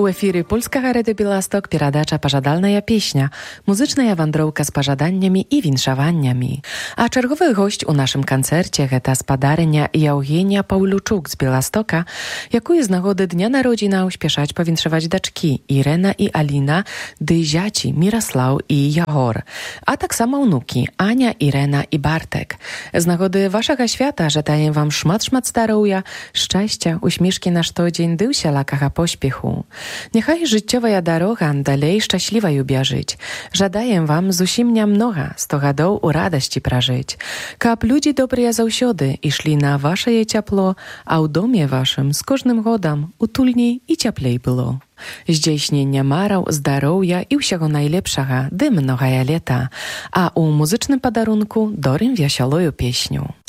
У эфіры польскага радыё Беласток перадача «Пажадальная песня», музычная вандроўка з пажаданнямі і віншаваннямі. А чарговы госць у нашым канцэрце гэта спадарыня Яўгенія Паўлючук з Беластока, якую з нагоды дня народзінаў спяшаць павіншаваць дачкі Ірэна і Аліна, ды зяці Міраслаў і Ягор, а таксама ўнукі Аня, Ірэна і Бартек. З нагоды вашага свята жадаем вам шмат-шмат здароўя, шчасця, усмішкі на штодзень ды усялакага поспеху. Няхай жыццёвая дарога далей шчасліваю бяжыць. Жадаем вам зусім нямнога 100 гадоў у радасці пражыць. Каб людзі добрыя заўсёды ішлі на вашае цяпло, а ў доме вашым з кожным годам утульней і цяплей было. Здзейснення мараў, здароўя і ўсяго найлепшага, ды многае лета. А ў музычным падарунку дорым вясёлую песню.